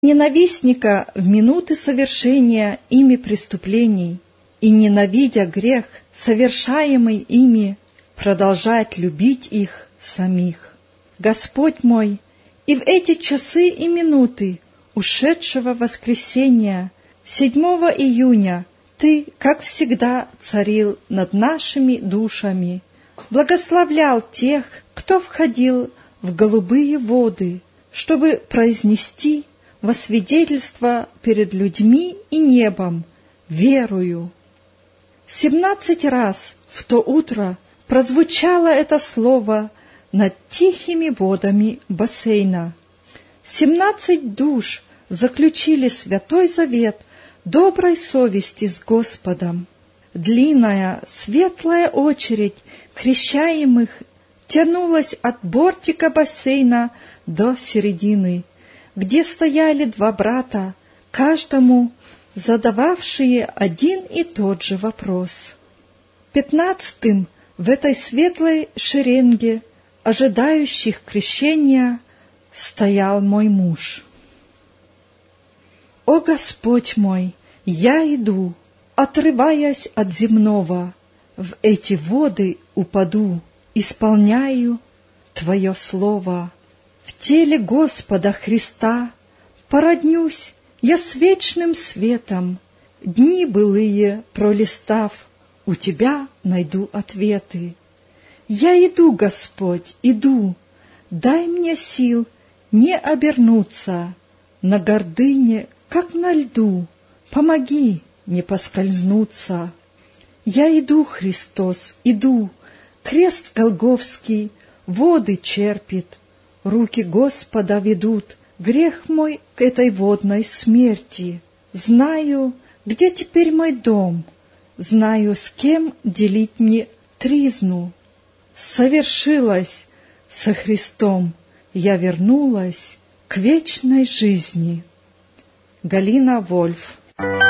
Ненавистника в минуты совершения ими преступлений и, ненавидя грех, совершаемый ими, продолжать любить их самих. Господь мой, и в эти часы и минуты ушедшего воскресения, 7 июня, Ты, как всегда, царил над нашими душами, благословлял тех, кто входил в голубые воды, чтобы произнести во свидетельство перед людьми и небом верую. 17 раз в то утро прозвучало это слово над тихими водами бассейна. 17 душ заключили святой завет доброй совести с Господом. Длинная, светлая очередь крещаемых тянулась от бортика бассейна до середины, где стояли два брата, каждому задававшие один и тот же вопрос. 15-м в этой светлой шеренге, ожидающих крещения, стоял мой муж. О Господь мой, я иду, отрываясь от земного, в эти воды упаду, исполняю Твое слово. В теле Господа Христа породнюсь я с вечным светом, дни былые пролистав, у Тебя найду ответы. Я иду, Господь, иду, дай мне сил не обернуться, на гордыне, как на льду, помоги не поскользнуться. Я иду, Христос, иду, крест Голгофский воды черпит, руки Господа ведут грех мой к этой водной смерти. Знаю, где теперь мой дом, знаю, с кем делить мне тризну. Совершилось со Христом, я вернулась к вечной жизни. Галина Вольф.